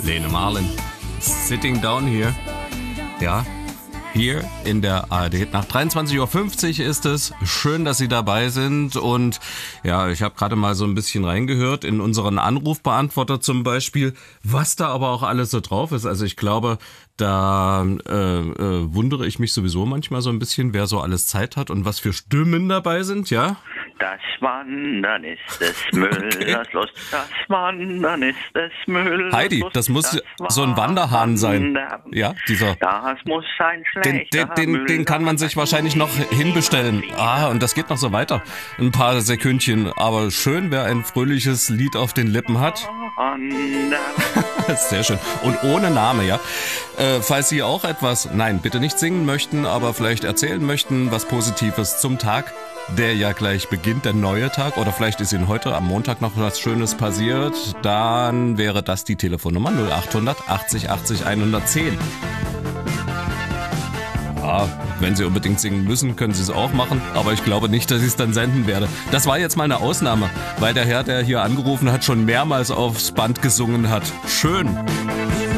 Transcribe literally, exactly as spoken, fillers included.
Lene Marlin, Sitting Down Here. Ja, hier in der A R D. Nach dreiundzwanzig Uhr fünfzig ist es. Schön, dass Sie dabei sind. Und ja, ich habe gerade mal so ein bisschen reingehört in unseren Anrufbeantworter zum Beispiel, was da aber auch alles so drauf ist. Also ich glaube, da äh, äh, wundere ich mich sowieso manchmal so ein bisschen, wer so alles Zeit hat und was für Stimmen dabei sind, ja? Das Wandern ist des Müllers Lust, das Wandern ist des Müllers Lust. Heidi, das muss so ein Wanderhahn sein. Ja, dieser. Das muss ein Den, den, den, den kann man sich wahrscheinlich noch hinbestellen. Ah, und das geht noch so weiter. Ein paar Sekündchen. Aber schön, wer ein fröhliches Lied auf den Lippen hat. Sehr schön. Und ohne Name, ja. Äh, falls Sie auch etwas, nein, bitte nicht singen möchten, aber vielleicht erzählen möchten, was Positives zum Tag, der ja gleich beginnt, der neue Tag, oder vielleicht ist Ihnen heute am Montag noch was Schönes passiert, dann wäre das die Telefonnummer null acht hundert achtzig achtzig hundertzehn. Ja, wenn Sie unbedingt singen müssen, können Sie es auch machen, aber ich glaube nicht, dass ich es dann senden werde. Das war jetzt mal eine Ausnahme, weil der Herr, der hier angerufen hat, schon mehrmals aufs Band gesungen hat. Schön.